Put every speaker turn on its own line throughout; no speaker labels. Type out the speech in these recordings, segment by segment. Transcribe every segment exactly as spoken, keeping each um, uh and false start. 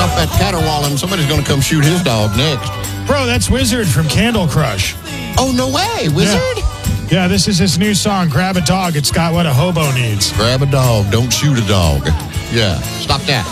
up at Caterwauling. Somebody's going to come shoot his dog next.
Bro, that's Wizard from Candle Crush.
Oh, no way. Wizard?
Yeah. yeah, this is his new song, Grab a Dog. It's got what a hobo needs.
Grab a dog. Don't shoot a dog. Yeah, stop that.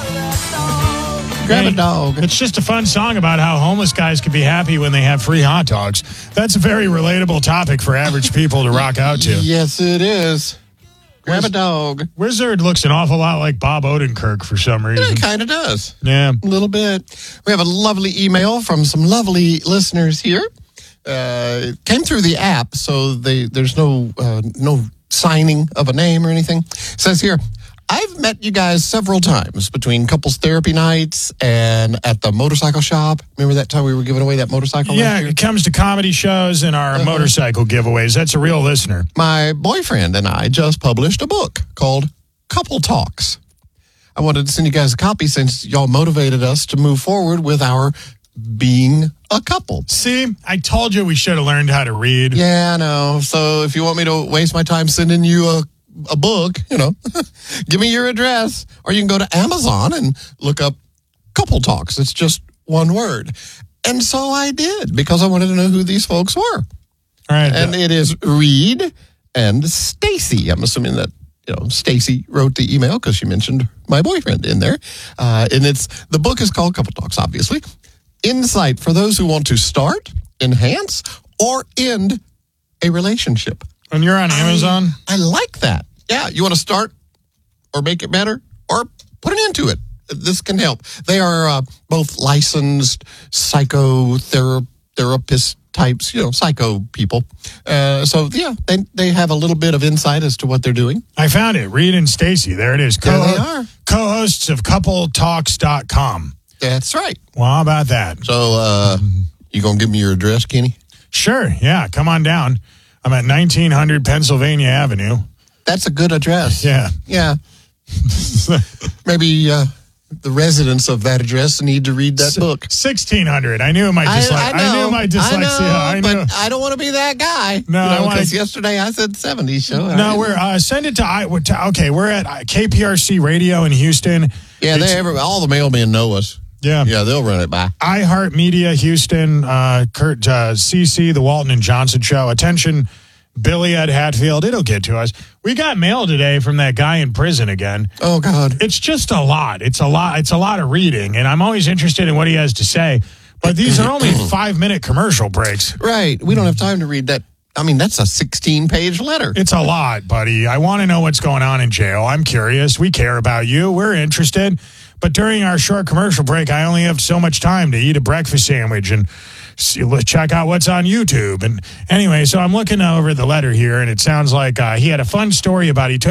Grab a dog.
It's just a fun song about how homeless guys can be happy when they have free hot dogs. That's a very relatable topic for average people to rock out to.
Yes, it is. Grab a dog.
Wizard looks an awful lot like Bob Odenkirk for some reason.
It kind of does.
Yeah.
A little bit. We have a lovely email from some lovely listeners here. Uh, it came through the app, so they, there's no uh, no signing of a name or anything. It says here, I've met you guys several times between couples therapy nights and at the motorcycle shop. Remember that time we were giving away that motorcycle?
Yeah, it comes to comedy shows and our uh-huh. motorcycle giveaways. That's a real listener.
My boyfriend and I just published a book called Couple Talks. I wanted to send you guys a copy since y'all motivated us to move forward with our being a couple.
See, I told you we should have learned how to read.
Yeah, I know. So if you want me to waste my time sending you a a book, you know, give me your address, or you can go to Amazon and look up Couple Talks. It's just one word. And so I did, because I wanted to know who these folks were.
All right.
And it is Reed and Stacy. I'm assuming that, you know, Stacy wrote the email because she mentioned my boyfriend in there. Uh, and it's, the book is called Couple Talks, obviously. Insight for those who want to start, enhance, or end a relationship.
And you're on Amazon?
I, I like that. Yeah, you want to start or make it better or put an end to it. This can help. They are uh, both licensed psychotherapist types, you know, psycho people. Uh, so, yeah, they, they have a little bit of insight as to what they're doing.
I found it. Reed and Stacy. There it is. Co-
there they are.
Co-hosts of couple talks dot com.
That's right.
Well, how about that?
So, uh, you going to give me your address, Kenny?
Sure. Yeah, come on down. I'm at nineteen hundred Pennsylvania Avenue.
That's a good address.
Yeah.
Yeah. Maybe uh, the residents of that address need to read that S- book.
sixteen hundred. I knew my dyslexia. I, I, I knew my dyslexia. I know,
I know. But I don't want to be that guy.
No,
you know,
I want
because yesterday I said seventy. So
no, we're uh, send it to I. Okay, we're at K P R C Radio in Houston.
Yeah, they ever all the mailmen know us.
Yeah,
yeah, they'll run it by.
iHeartMedia Houston, uh, Kurt, uh, C C, the Walton and Johnson Show. Attention, Billy at Hatfield. It'll get to us. We got mail today from that guy in prison again.
Oh God,
it's just a lot. It's a lot. It's a lot of reading, and I'm always interested in what he has to say. But these are only five minute commercial breaks.
Right. We don't have time to read that. I mean, that's a sixteen page letter.
It's a lot, buddy. I want to know what's going on in jail. I'm curious. We care about you. We're interested. But during our short commercial break, I only have so much time to eat a breakfast sandwich and see, check out what's on YouTube. And anyway, so I'm looking over the letter here, and it sounds like uh, he had a fun story about he took